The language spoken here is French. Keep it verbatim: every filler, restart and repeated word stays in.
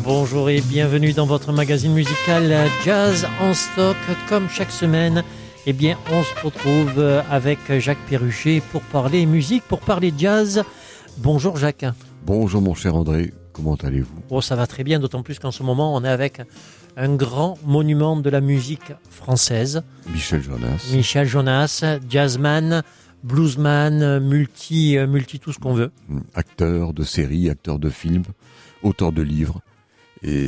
Bonjour et bienvenue dans votre magazine musical Jazz en stock. Comme chaque semaine, eh bien, on se retrouve avec Jacques Perruchet pour parler musique, pour parler jazz. Bonjour Jacques. Bonjour mon cher André, comment allez-vous? Oh, ça va très bien, d'autant plus qu'en ce moment, on est avec un grand monument de la musique française. Michel Jonas. Michel Jonas, jazzman, bluesman, multi, multi tout ce qu'on veut. Acteur de séries, acteur de films, auteur de livres. Et